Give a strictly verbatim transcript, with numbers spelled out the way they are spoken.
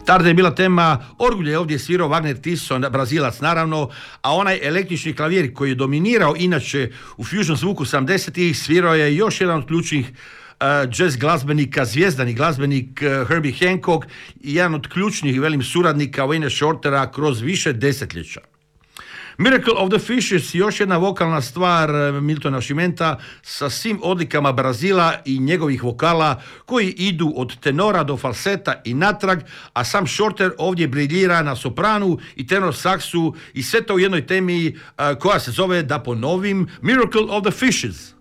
Tarde je bila tema, orgulje je ovdje svirao Wagner Tiso, Brazilac naravno, a onaj električni klavir koji je dominirao inače u fusion zvuku sedamdesetih svirao je još jedan od ključnih uh, jazz glazbenika, zvijezdani glazbenik uh, Herbie Hancock i jedan od ključnih velim suradnika Wayne Shortera kroz više desetljeća. Miracle of the Fishes, još jedna vokalna stvar Miltona Šimenta sa svim odlikama Brazila i njegovih vokala koji idu od tenora do falseta i natrag, a sam Shorter ovdje briljira na sopranu i tenor saksu i sve to u jednoj temi uh, koja se zove, da ponovim, Miracle of the Fishes.